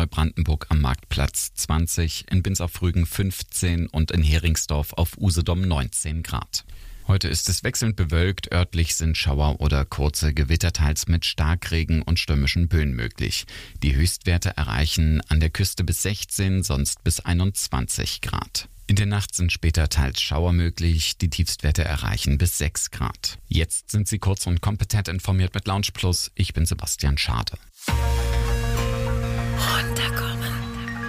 Neubrandenburg am Marktplatz 20, in Binz auf Rügen 15 und in Heringsdorf auf Usedom 19 Grad. Heute ist es wechselnd bewölkt, örtlich sind Schauer oder kurze Gewitter teils mit Starkregen und stürmischen Böen möglich. Die Höchstwerte erreichen an der Küste bis 16, sonst bis 21 Grad. In der Nacht sind später teils Schauer möglich, die Tiefstwerte erreichen bis 6 Grad. Jetzt sind Sie kurz und kompetent informiert mit Lounge Plus. Ich bin Sebastian Schade. Runterkommen.